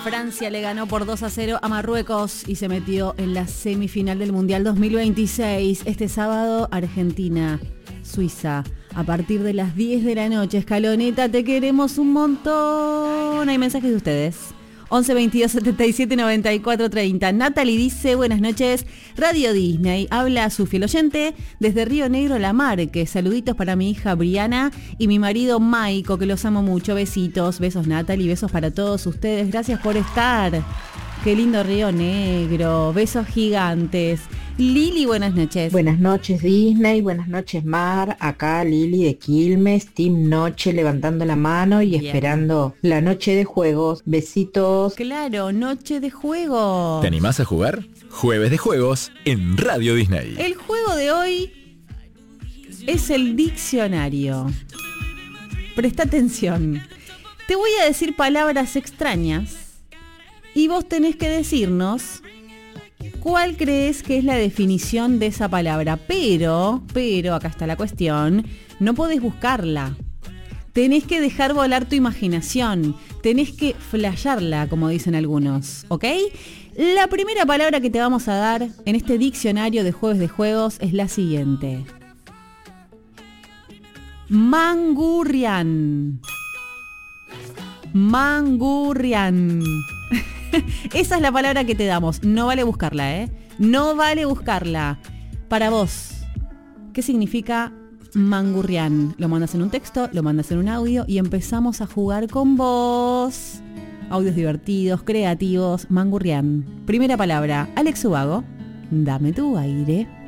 Francia le ganó por 2-0 a Marruecos y se metió en la semifinal del Mundial 2026. Este sábado, Argentina, Suiza. A partir de las 10 de la noche, Escaloneta, te queremos un montón. Hay mensajes de ustedes. 11 22 77 94 30. Natalie dice, buenas noches, Radio Disney. Habla su fiel oyente desde Río Negro, La Marque. Saluditos para mi hija Briana y mi marido Maiko, que los amo mucho. Besitos, besos Natalie, besos para todos ustedes. Gracias por estar. Qué lindo Río Negro. Besos gigantes. Lili, buenas noches. Buenas noches Disney, buenas noches Mar, acá Lili de Quilmes, Team Noche levantando la mano y esperando la noche de juegos. Besitos. Claro, noche de juegos. ¿Te animás a jugar? Jueves de juegos en Radio Disney. El juego de hoy es el diccionario. Presta atención. Te voy a decir palabras extrañas y vos tenés que decirnos ¿cuál crees que es la definición de esa palabra? Pero, acá está la cuestión, no podés buscarla. Tenés que dejar volar tu imaginación. Tenés que flashearla, como dicen algunos, ¿ok? La primera palabra que te vamos a dar en este diccionario de jueves de juegos es la siguiente. Mangurrián. Mangurrián. Esa es la palabra que te damos. No vale buscarla, ¿eh? No vale buscarla. Para vos, ¿qué significa mangurrián? Lo mandas en un texto, lo mandas en un audio y empezamos a jugar con vos. Audios divertidos, creativos, mangurrián. Primera palabra, Alex Ubago, dame tu aire.